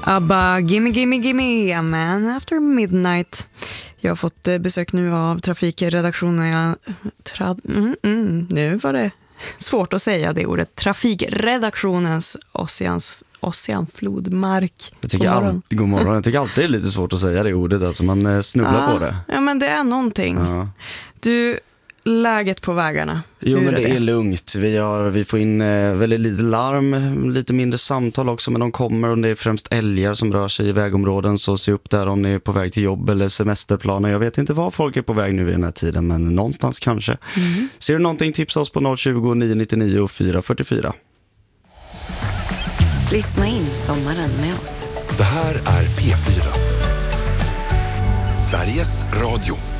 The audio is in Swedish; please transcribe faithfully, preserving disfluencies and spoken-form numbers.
Abba, gimme, gimme, gimme, a man after midnight. Jag har fått besök nu av trafikredaktionen. Trad, mm, mm, nu var det svårt att säga det ordet. Trafikredaktionens Ossians, Ossianflodmark. Jag tycker, all, god morgon. Jag tycker alltid det är lite svårt att säga det ordet. Alltså man snubblar ja, på det. Ja, men det är någonting. Ja. Du, läget på vägarna. Jo, Hur men det är, det är lugnt. Vi, har, vi får in eh, väldigt lite larm, lite mindre samtal också, men de kommer och det är främst älgar som rör sig i vägområden, så se upp där om ni är på väg till jobb eller semesterplaner. Jag vet inte var folk är på väg nu i den här tiden, men någonstans kanske. Mm. Ser du någonting, tipsa oss på noll tjugo, nio nittionio, fyra fyrtiofyra. Lyssna in sommaren med oss. Det här är P fyra. Sveriges Radio.